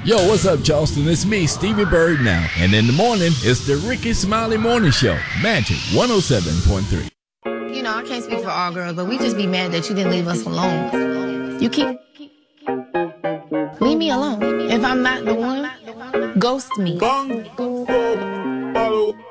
Yo, what's up, Charleston? It's me, Stevie Bird now. And in the morning, it's the Ricky Smiley Morning Show. Magic 107.3. You know, I can't speak for all girls, but we just be mad that you didn't leave us alone. You keep... Leave me alone. If I'm not the one, ghost me.